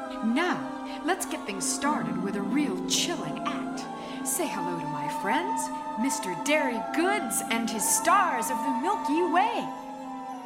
Now, let's get things started with a real chilling act. Say hello to my friends, Mr. Derry Goods and his stars of the Milky Way.